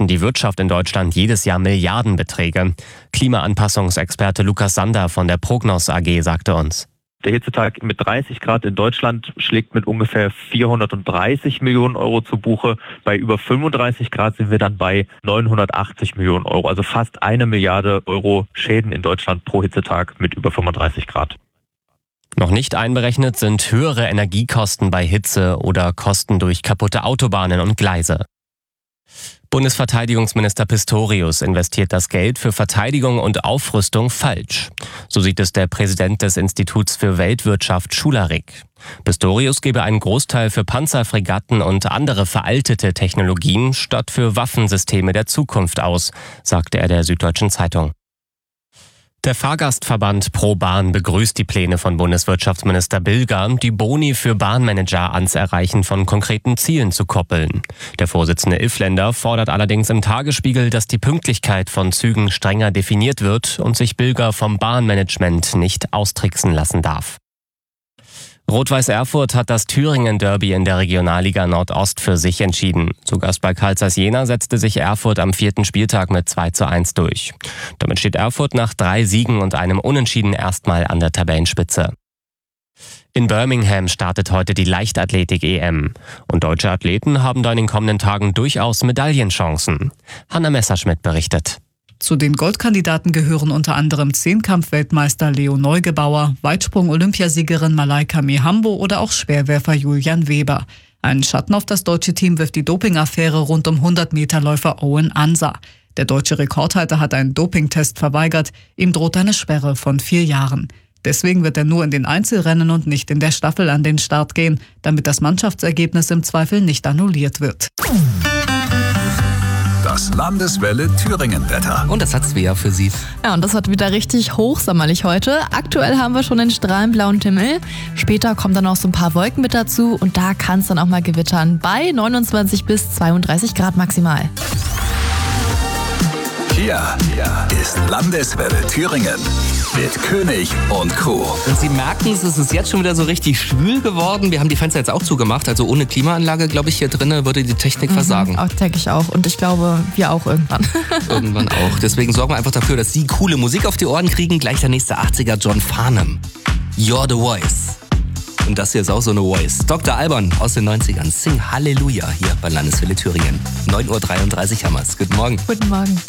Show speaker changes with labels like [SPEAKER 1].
[SPEAKER 1] kosten die Wirtschaft in Deutschland jedes Jahr Milliardenbeträge. Klimaanpassungsexperte Lukas Sander von der Prognos AG sagte uns:
[SPEAKER 2] Der Hitzetag mit 30 Grad in Deutschland schlägt mit ungefähr 430 Millionen Euro zu Buche. Bei über 35 Grad sind wir dann bei 980 Millionen Euro. Also fast 1 Milliarde Euro Schäden in Deutschland pro Hitzetag mit über 35 Grad.
[SPEAKER 1] Noch nicht einberechnet sind höhere Energiekosten bei Hitze oder Kosten durch kaputte Autobahnen und Gleise. Bundesverteidigungsminister Pistorius investiert das Geld für Verteidigung und Aufrüstung falsch. So sieht es der Präsident des Instituts für Weltwirtschaft Schularik. Pistorius gebe einen Großteil für Panzer, Fregatten und andere veraltete Technologien statt für Waffensysteme der Zukunft aus, sagte er der Süddeutschen Zeitung. Der Fahrgastverband ProBahn begrüßt die Pläne von Bundeswirtschaftsminister Bilger, die Boni für Bahnmanager ans Erreichen von konkreten Zielen zu koppeln. Der Vorsitzende Iffländer fordert allerdings im Tagesspiegel, dass die Pünktlichkeit von Zügen strenger definiert wird und sich Bilger vom Bahnmanagement nicht austricksen lassen darf. Rot-Weiß Erfurt hat das Thüringen-Derby in der Regionalliga Nordost für sich entschieden. Zu Gast bei Carl Zeiss Jena setzte sich Erfurt am 4. Spieltag mit 2:1 durch. Damit steht Erfurt nach 3 Siegen und einem Unentschieden erstmal an der Tabellenspitze. In Birmingham startet heute die Leichtathletik-EM. Und deutsche Athleten haben da in den kommenden Tagen durchaus Medaillenchancen. Hanna Messerschmidt berichtet.
[SPEAKER 3] Zu den Goldkandidaten gehören unter anderem Zehnkampf-Weltmeister Leo Neugebauer, Weitsprung-Olympiasiegerin Malaika Mihambo oder auch Speerwerfer Julian Weber. Einen Schatten auf das deutsche Team wirft die Dopingaffäre rund um 100-Meter-Läufer Owen Ansa. Der deutsche Rekordhalter hat einen Dopingtest verweigert. Ihm droht eine Sperre von 4 Jahren. Deswegen wird er nur in den Einzelrennen und nicht in der Staffel an den Start gehen, damit das Mannschaftsergebnis im Zweifel nicht annulliert wird.
[SPEAKER 4] Das Landeswelle Thüringen-Wetter.
[SPEAKER 5] Und das hat Svea für Sie.
[SPEAKER 6] Ja, und das wird wieder richtig hochsommerlich heute. Aktuell haben wir schon den strahlenblauen Himmel. Später kommen dann noch so ein paar Wolken mit dazu und da kann es dann auch mal gewittern. Bei 29 bis 32 Grad maximal.
[SPEAKER 4] Hier ist Landeswelle Thüringen mit König und Co.
[SPEAKER 5] Und Sie merken, es ist jetzt schon wieder so richtig schwül geworden. Wir haben die Fenster jetzt auch zugemacht. Also ohne Klimaanlage, glaube ich, hier drinnen würde die Technik versagen.
[SPEAKER 6] Auch denke ich auch. Und ich glaube, wir auch irgendwann.
[SPEAKER 5] Irgendwann auch. Deswegen sorgen wir einfach dafür, dass Sie coole Musik auf die Ohren kriegen. Gleich der nächste 80er John Farnham. You're the Voice. Und das hier ist auch so eine Voice. Dr. Alban aus den 90ern. Sing Halleluja hier bei Landeswelle Thüringen. 9:33 Uhr haben wir's. Guten Morgen.
[SPEAKER 6] Guten Morgen.